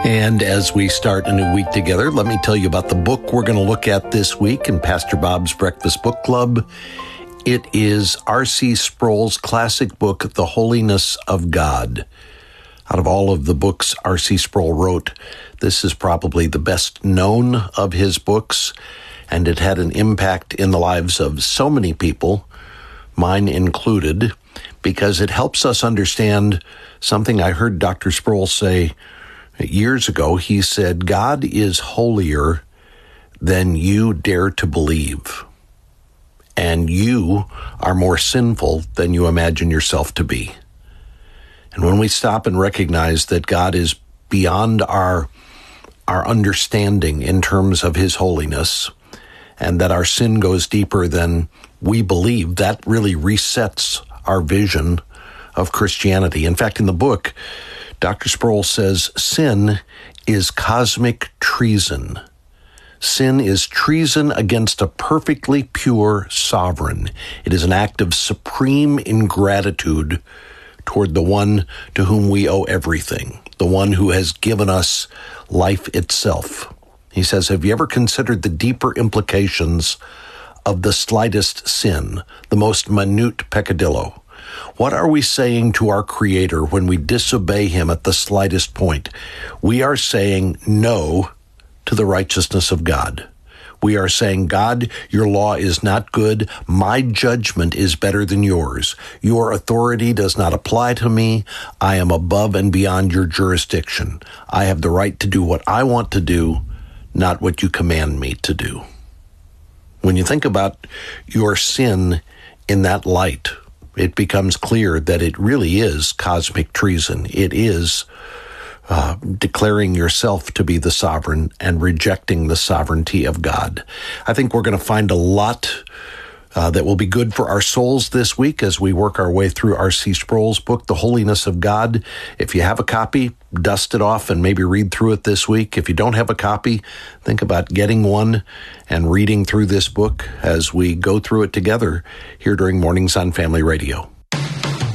And as we start a new week together, let me tell you about the book we're going to look at this week in Pastor Bob's Breakfast Book Club. It is R.C. Sproul's classic book, The Holiness of God. Out of all of the books R.C. Sproul wrote, this is probably the best known of his books, and it had an impact in the lives of so many people, mine included, because it helps us understand something I heard Dr. Sproul say years ago. He said, God is holier than you dare to believe, and you are more sinful than you imagine yourself to be. And when we stop and recognize that God is beyond our understanding in terms of his holiness, and that our sin goes deeper than we believe, that really resets our vision of Christianity. In fact, in the book, Dr. Sproul says, sin is cosmic treason. Sin is treason against a perfectly pure sovereign. It is an act of supreme ingratitude toward the one to whom we owe everything, the one who has given us life itself. He says, have you ever considered the deeper implications of the slightest sin, the most minute peccadillo? What are we saying to our Creator when we disobey him at the slightest point? We are saying no to the righteousness of God. We are saying, God, your law is not good. My judgment is better than yours. Your authority does not apply to me. I am above and beyond your jurisdiction. I have the right to do what I want to do, not what you command me to do. When you think about your sin in that light, it becomes clear that it really is cosmic treason. It is declaring yourself to be the sovereign and rejecting the sovereignty of God. I think we're going to find a lot that will be good for our souls this week as we work our way through R.C. Sproul's book, The Holiness of God. If you have a copy, dust it off and maybe read through it this week. If you don't have a copy, think about getting one and reading through this book as we go through it together here during Mornings on Family Radio.